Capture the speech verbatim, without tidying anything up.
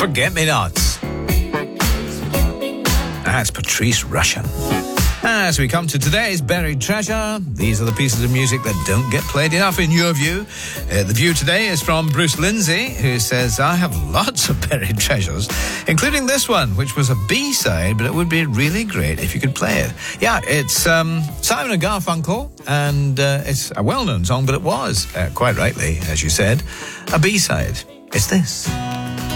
Forget-Me-Nots. That's Patrice Rushen. As we come to today's Buried Treasure, these are the pieces of music that don't get played enough in your view. Uh, the view today is from Bruce Lindsay, who says, I have lots of buried treasures, including this one, which was a B-side, but it would be really great if you could play it. Yeah, it's um, Simon and Garfunkel, and uh, it's a well-known song, but it was, uh, quite rightly, as you said, a B-side. It's this.